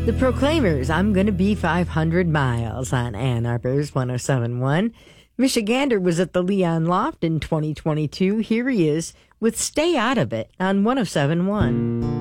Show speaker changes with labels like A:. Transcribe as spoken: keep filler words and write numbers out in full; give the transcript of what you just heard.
A: The Proclaimers, I'm Gonna Be five hundred miles on Ann Arbor's one oh seven point one. Michigander was at the Leon Loft in twenty twenty-two. Here he is with Stay Out of It on one oh seven point one.